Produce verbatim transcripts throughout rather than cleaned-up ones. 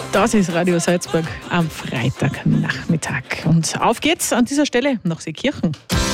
Das ist Radio Salzburg am Freitagnachmittag. Und auf geht's an dieser Stelle nach Seekirchen.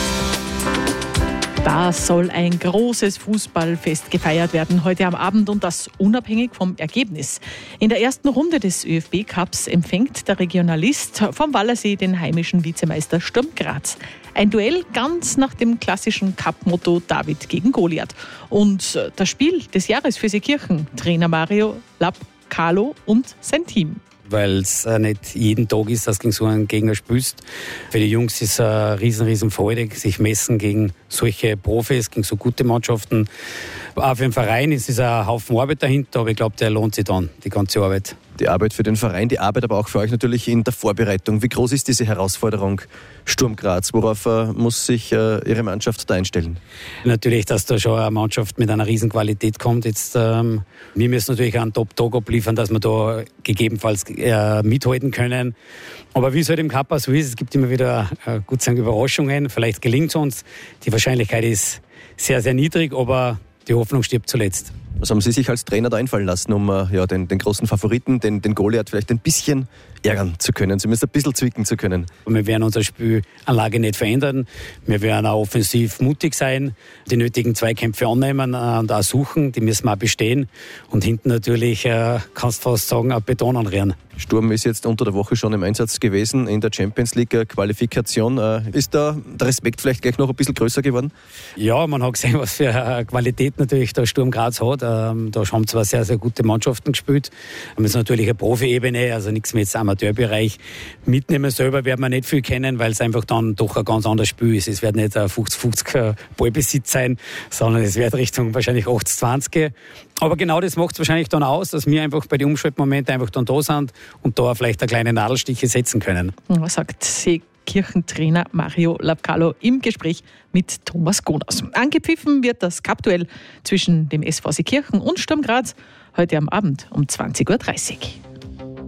Da soll ein großes Fußballfest gefeiert werden heute am Abend und das unabhängig vom Ergebnis. In der ersten Runde des ÖFB-Cups empfängt der Regionalist vom Wallersee den heimischen Vizemeister Sturm Graz. Ein Duell ganz nach dem klassischen Cup-Motto David gegen Goliath. Und das Spiel des Jahres für Seekirchen, Trainer Mario Lapcalo und sein Team. Weil es äh, nicht jeden Tag ist, dass du gegen so einen Gegner spielst. Für die Jungs ist es äh, riesen, riesen Freude, sich messen gegen solche Profis, gegen so gute Mannschaften. Auch für den Verein ist es ein Haufen Arbeit dahinter, aber ich glaube, der lohnt sich dann, die ganze Arbeit. Die Arbeit für den Verein, die Arbeit aber auch für euch natürlich in der Vorbereitung. Wie groß ist diese Herausforderung Sturm Graz? Worauf äh, muss sich äh, Ihre Mannschaft da einstellen? Natürlich, dass da schon eine Mannschaft mit einer riesen Qualität kommt. Jetzt, ähm, wir müssen natürlich einen Top-Tag abliefern, dass wir da gegebenenfalls äh, mithalten können. Aber wie es halt im Cup so ist, es gibt immer wieder äh, gut sagen, Überraschungen. Vielleicht gelingt es uns. Die Wahrscheinlichkeit ist sehr, sehr niedrig, aber die Hoffnung stirbt zuletzt. Was haben Sie sich als Trainer da einfallen lassen, um ja, den, den großen Favoriten, den, den Goliath, vielleicht ein bisschen ärgern zu können, zumindest ein bisschen zwicken zu können? Wir werden unsere Spielanlage nicht verändern. Wir werden auch offensiv mutig sein, die nötigen Zweikämpfe annehmen und auch suchen. Die müssen wir auch bestehen. Und hinten natürlich, äh, kannst du fast sagen, auf Beton anrennen. Sturm ist jetzt unter der Woche schon im Einsatz gewesen in der Champions League Qualifikation. Ist da der Respekt vielleicht gleich noch ein bisschen größer geworden? Ja, man hat gesehen, was für Qualität natürlich der Sturm Graz hat. Da haben zwar sehr, sehr gute Mannschaften gespielt. Das ist natürlich eine Profi-Ebene, also nichts mehr jetzt Amateurbereich. Mitnehmen selber werden wir nicht viel kennen, weil es einfach dann doch ein ganz anderes Spiel ist. Es wird nicht ein fünfzig fünfzig Ballbesitz sein, sondern es wird Richtung wahrscheinlich achtzig zwanzig. Aber genau das macht es wahrscheinlich dann aus, dass wir einfach bei den Umschaltmomenten einfach dann da sind und da vielleicht eine kleine Nadelstiche setzen können. Was sagt Seekirchen-Trainer Mario Lapcalo im Gespräch mit Thomas Gonas. Angepfiffen wird das Cup-Duell zwischen dem S V Seekirchen und Sturm Graz heute am Abend um zwanzig Uhr dreißig.